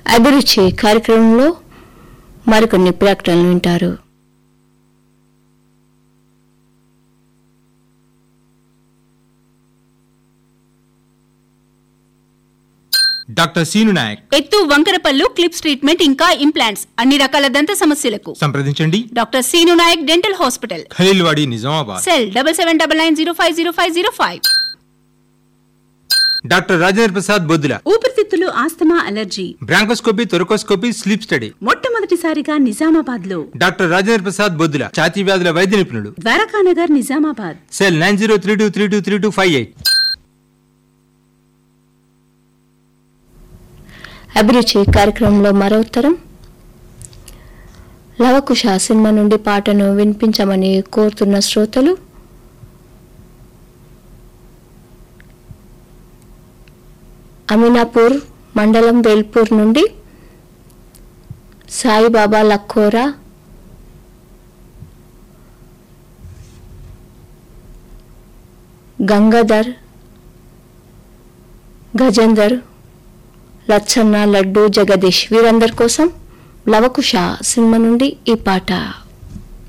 అభిరుచి కార్యక్రమంలో మరికొన్ని ప్రకటనలు వింటారు. డాక్టర్ సీను నాయక్ ఎత్తు వంకరపల్లు క్లిప్స్ ట్రీట్మెంట్ ఇంకా ఇంప్లాంట్స్ అన్ని రకాల దంత సమస్యలకు సంప్రదించండి. Doctor scene Naik dental hospital, Khaleelwadi, Nizamabad. Cell 7799050505. Doctor Rajendra Prasad Boddula, ఊపిరితిత్తులు, asthma, allergy, bronchoscopy, thoracoscopy, sleep study. మొట్టమొదటిసారిగా నిజామాబాద్ లో డాక్టర్ రాజేంద్ర ప్రసాద్ బొద్దుల, ఛాతీ వ్యాధుల వైద్య నిపుణుడు. ద్వారకానగర్, నిజామాబాద్. సెల్ 9032323258. అభిరుచి కార్యక్రమంలో మరో ఉత్తరం. లవకుశ సినిమా నుండి పాటను వినిపించమని కోరుతున్న శ్రోతలు అమీనాపూర్ మండలం వేల్పూర్ నుండి సాయిబాబా లక్కోరా, గంగాధర్, గజేందర్, లచ్చన్న, లడ్డు, జగదీష్ వీరందరి కోసం లవకుశ సినిమా నుండి ఈ పాట.